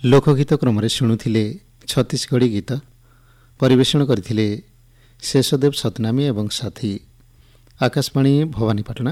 ଲୋକଗୀତ କ୍ରମରେ ଶୁଣୁଥିଲେ ଛତିଶଗଡ଼ି ଗୀତ। ପରିବେଷଣ କରିଥିଲେ ଶେଷଦେବ ସତନାମୀ ଏବଂ ସାଥୀ। ଆକାଶବାଣୀ ଭବାନୀପାଟଣା।